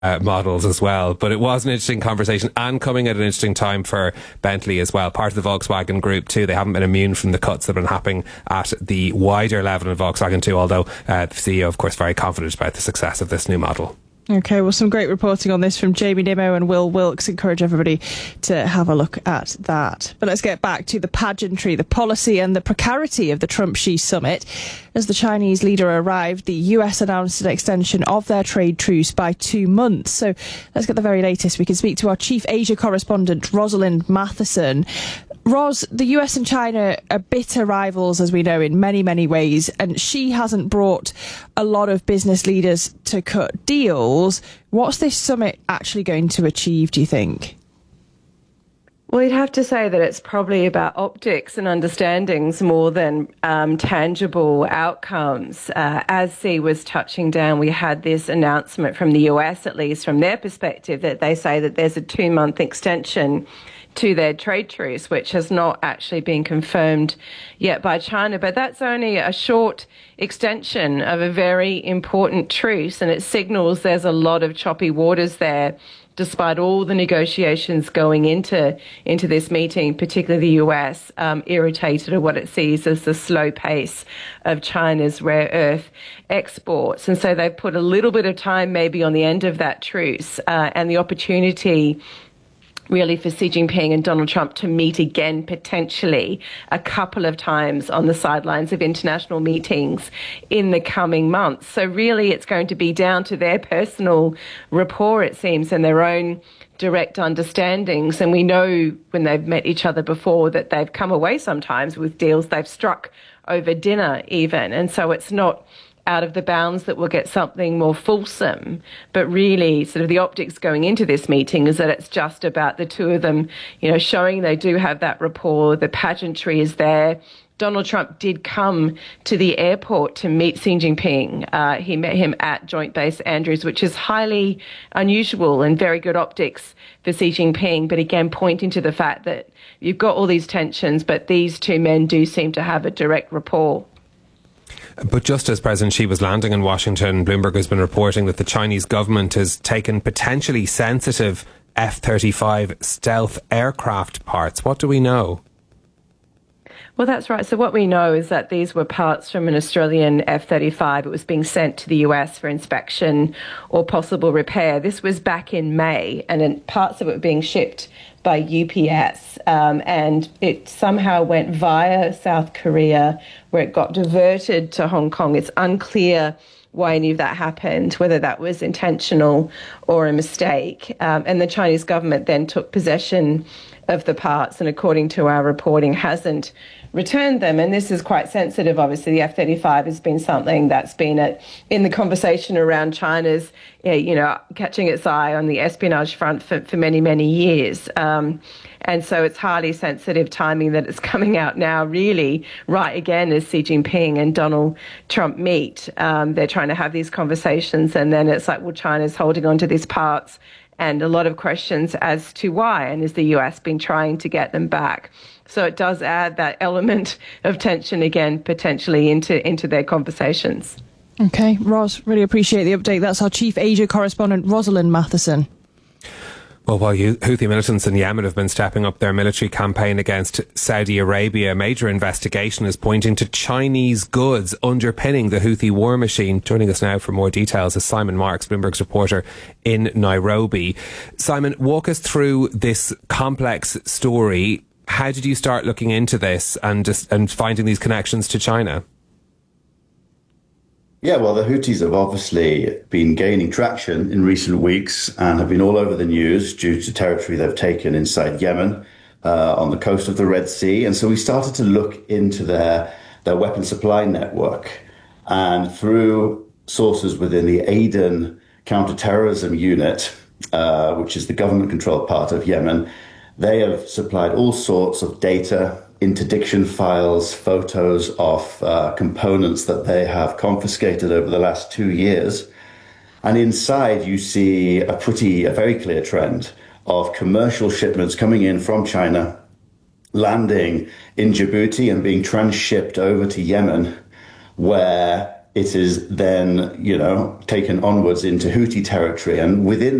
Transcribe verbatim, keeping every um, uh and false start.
Uh, models as well. But it was an interesting conversation and coming at an interesting time for Bentley as well. Part of the Volkswagen group too. They haven't been immune from the cuts that have been happening at the wider level in Volkswagen too, although uh, the C E O, of course, very confident about the success of this new model. OK, well, some great reporting on this from Jamie Nimmo and Will Wilkes. Encourage everybody to have a look at that. But let's get back to the pageantry, the policy and the precarity of the Trump-Xi summit. As the Chinese leader arrived, the U S announced an extension of their trade truce by two months. So let's get the very latest. We can speak to our chief Asia correspondent, Rosalind Matheson. Ros, the U S and China are bitter rivals, as we know, in many, many ways, and Xi hasn't brought a lot of business leaders to cut deals. What's this summit actually going to achieve, do you think? Well, you'd have to say that it's probably about optics and understandings more than um, tangible outcomes. Uh, as Xi was touching down, we had this announcement from the U S, at least from their perspective, that they say that there's a two-month extension to their trade truce, which has not actually been confirmed yet by China. But that's only a short extension of a very important truce, and it signals there's a lot of choppy waters there, despite all the negotiations going into into this meeting, particularly the U S, um, irritated at what it sees as the slow pace of China's rare earth exports. And so they've put a little bit of time maybe on the end of that truce uh, and the opportunity really for Xi Jinping and Donald Trump to meet again potentially a couple of times on the sidelines of international meetings in the coming months. So really it's going to be down to their personal rapport, it seems, and their own direct understandings. And we know when they've met each other before that they've come away sometimes with deals they've struck over dinner even. And so it's not out of the bounds that we'll get something more fulsome. But really, sort of the optics going into this meeting is that it's just about the two of them, you know, showing they do have that rapport. The pageantry is there. Donald Trump did come to the airport to meet Xi Jinping. Uh, he met him at Joint Base Andrews, which is highly unusual and very good optics for Xi Jinping. But again, pointing to the fact that you've got all these tensions, but these two men do seem to have a direct rapport. But just as President Xi was landing in Washington, Bloomberg has been reporting that the Chinese government has taken potentially sensitive F thirty-five stealth aircraft parts. What do we know? Well, that's right. So what we know is that these were parts from an Australian F thirty-five. It was being sent to the U S for inspection or possible repair. This was back in May, and then parts of it were being shipped by U P S, um, and it somehow went via South Korea, where it got diverted to Hong Kong. It's unclear why any of that happened, whether that was intentional or a mistake. Um, and the Chinese government then took possession of the parts, and according to our reporting, hasn't returned them. And this is quite sensitive. Obviously, the F thirty-five has been something that's been at, in the conversation around China's, you know, catching its eye on the espionage front for, for many, many years. Um, and so it's highly sensitive timing that it's coming out now, really, right again, as Xi Jinping and Donald Trump meet. Um, they're trying to have these conversations, and then it's like, well, China's holding on to these parts, and a lot of questions as to why, and has the U S been trying to get them back? So it does add that element of tension again, potentially into, into their conversations. OK, Ros, really appreciate the update. That's our chief Asia correspondent, Rosalind Matheson. Well, while Houthi militants in Yemen have been stepping up their military campaign against Saudi Arabia, a major investigation is pointing to Chinese goods underpinning the Houthi war machine. Joining us now for more details is Simon Marks, Bloomberg's reporter in Nairobi. Simon, walk us through this complex story. How did you start looking into this and just and finding these connections to China? Yeah, well, the Houthis have obviously been gaining traction in recent weeks and have been all over the news due to territory they've taken inside Yemen, uh, on the coast of the Red Sea. And so we started to look into their, their weapon supply network. And through sources within the Aden counterterrorism unit, uh, which is the government-controlled part of Yemen, they have supplied all sorts of data, interdiction files, photos of uh, components that they have confiscated over the last two years. And inside you see a pretty, a very clear trend of commercial shipments coming in from China, landing in Djibouti and being transshipped over to Yemen, where it is then, you know, taken onwards into Houthi territory. And within